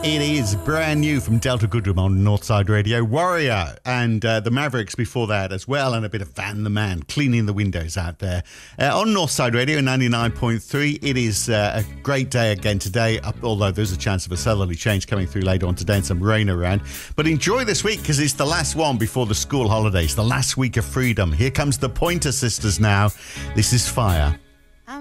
It is brand new from Delta Goodrem on Northside Radio. Warrior and the Mavericks before that as well, and a bit of Van the Man cleaning the windows out there. On Northside Radio 99.3, it is a great day again today, although there's a chance of a southerly change coming through later on today and some rain around. But enjoy this week because it's the last one before the school holidays, the last week of freedom. Here comes the Pointer Sisters now. This is Fire.